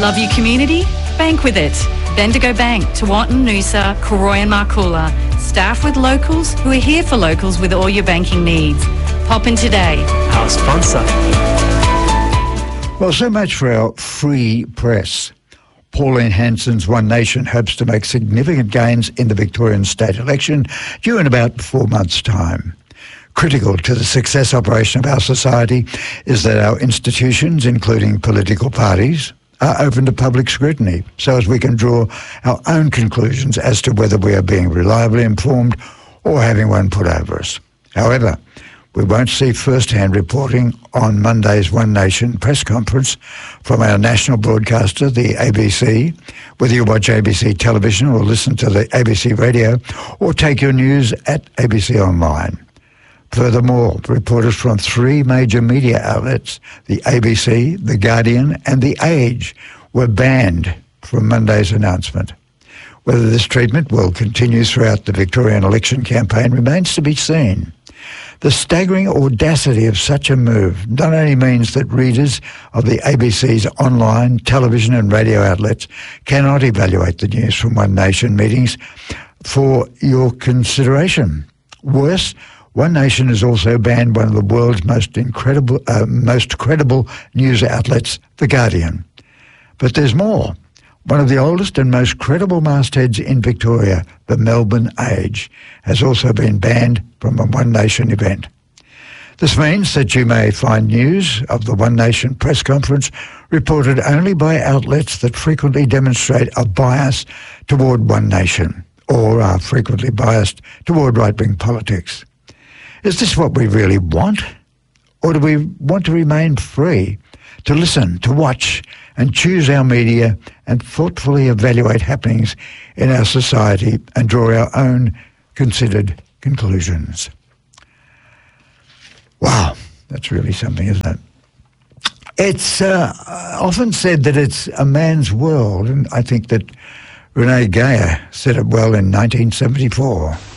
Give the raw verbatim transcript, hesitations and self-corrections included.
Love your community? Bank with it. Bendigo Bank, Tewantin, Noosa, Koroi and Marcoola. Staff with locals who are here for locals with all your banking needs. Pop in today. Our sponsor. Well, so much for our free press. Pauline Hanson's One Nation hopes to make significant gains in the Victorian state election due in about four months' time. Critical to the success operation of our society is that our institutions, including political parties, are open to public scrutiny so as we can draw our own conclusions as to whether we are being reliably informed or having one put over us. However, we won't see first-hand reporting on Monday's One Nation press conference from our national broadcaster, the A B C, whether you watch A B C television or listen to the A B C radio or take your news at A B C Online. Furthermore, reporters from three major media outlets, the A B C, The Guardian and The Age, were banned from Monday's announcement. Whether this treatment will continue throughout the Victorian election campaign remains to be seen. The staggering audacity of such a move not only means that readers of the A B C's online, television and radio outlets cannot evaluate the news from One Nation meetings for your consideration. Worse, One Nation has also banned one of the world's most incredible, uh, most credible news outlets, The Guardian. But there's more. One of the oldest and most credible mastheads in Victoria, the Melbourne Age, has also been banned from a One Nation event. This means that you may find news of the One Nation press conference reported only by outlets that frequently demonstrate a bias toward One Nation or are frequently biased toward right-wing politics. Is this what we really want? Or do we want to remain free to listen, to watch and choose our media and thoughtfully evaluate happenings in our society and draw our own considered conclusions? Wow, that's really something, isn't it? It's uh, often said that it's a man's world, and I think that Rene Geyer said it well in nineteen seventy-four.